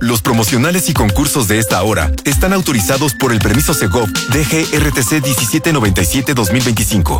Los promocionales y concursos de esta hora están autorizados por el permiso Segov DGRTC 1797-2025.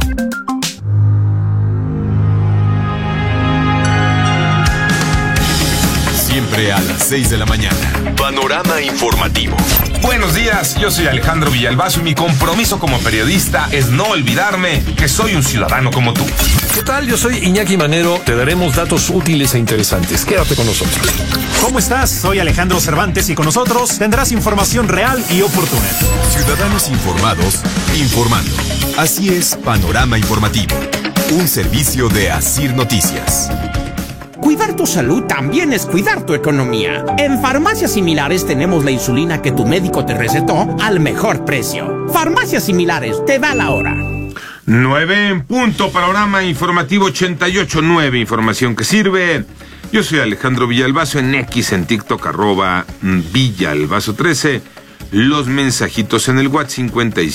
Siempre a las 6 de la mañana. Panorama informativo. Buenos días, yo soy Alejandro Villalbazo y mi compromiso como periodista es no olvidarme que soy un ciudadano como tú. ¿Qué tal? Yo soy Iñaki Manero. Te daremos datos útiles e interesantes. Quédate con nosotros. ¿Cómo estás? Soy Alejandro Cervantes y con nosotros tendrás información real y oportuna. Ciudadanos informados, informando. Así es Panorama Informativo. Un servicio de Asir Noticias. Cuidar tu salud también es cuidar tu economía. En Farmacias Similares tenemos la insulina que tu médico te recetó al mejor precio. Farmacias Similares, te da la hora. 9 en punto, Panorama Informativo 88.9, información que sirve. Yo soy Alejandro Villalbazo en X, en TikTok, @Villalbazo13. Los mensajitos en el WhatsApp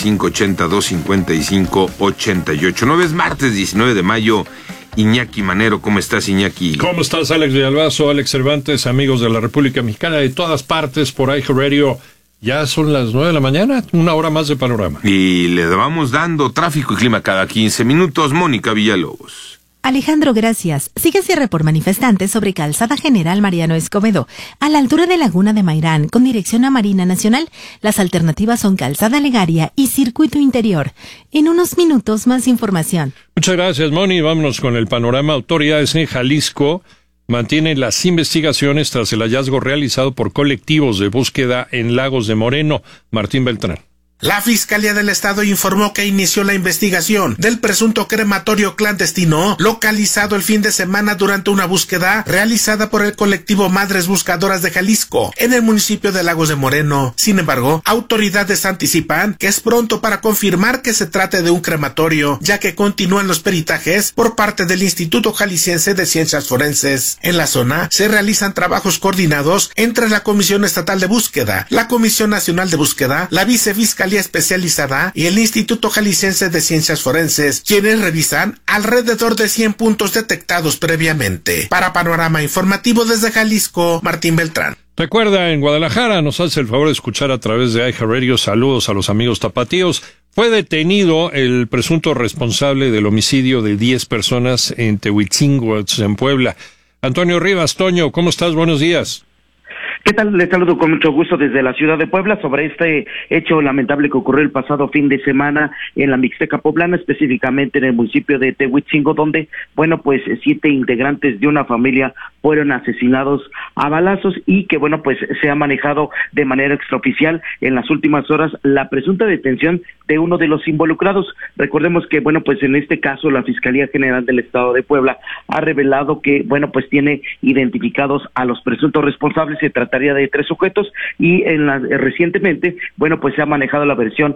5582558889. Es martes 19 de mayo. Iñaki Manero, ¿cómo estás, Iñaki? ¿Cómo estás, Alex Villalbazo, Alex Cervantes, amigos de la República Mexicana, de todas partes, por iHeartRadio? Ya son las 9 de la mañana, una hora más de Panorama. Y le vamos dando tráfico y clima cada 15 minutos. Mónica Villalobos. Alejandro, gracias. Sigue cierre por manifestantes sobre Calzada General Mariano Escobedo, a la altura de Laguna de Mairán, con dirección a Marina Nacional. Las alternativas son Calzada Legaria y Circuito Interior. En unos minutos, más información. Muchas gracias, Moni. Vámonos con el panorama. Autoridades en Jalisco mantienen las investigaciones tras el hallazgo realizado por colectivos de búsqueda en Lagos de Moreno. Martín Beltrán. La Fiscalía del Estado informó que inició la investigación del presunto crematorio clandestino localizado el fin de semana durante una búsqueda realizada por el colectivo Madres Buscadoras de Jalisco en el municipio de Lagos de Moreno. Sin embargo, autoridades anticipan que es pronto para confirmar que se trate de un crematorio, ya que continúan los peritajes por parte del Instituto Jalisciense de Ciencias Forenses. En la zona se realizan trabajos coordinados entre la Comisión Estatal de Búsqueda, la Comisión Nacional de Búsqueda, la Vicefiscalía Especializada y el Instituto Jalisciense de Ciencias Forenses, quienes revisan alrededor de 100 puntos detectados previamente. Para Panorama Informativo desde Jalisco, Martín Beltrán. Recuerda, en Guadalajara nos hace el favor de escuchar a través de iHeartRadio. Saludos a los amigos tapatíos. Fue detenido el presunto responsable del homicidio de 10 personas en Tehuitzingo, en Puebla. Antonio Rivas, Toño, ¿cómo estás? Buenos días. ¿Qué tal? Les saludo con mucho gusto desde la ciudad de Puebla sobre este hecho lamentable que ocurrió el pasado fin de semana en la Mixteca poblana, específicamente en el municipio de Tehuitzingo, donde, 7 integrantes de una familia fueron asesinados a balazos y que, se ha manejado de manera extraoficial en las últimas horas la presunta detención de uno de los involucrados. Recordemos que, en este caso la Fiscalía General del Estado de Puebla ha revelado que, tiene identificados a los presuntos responsables. Se trataría de 3 sujetos y recientemente, se ha manejado la versión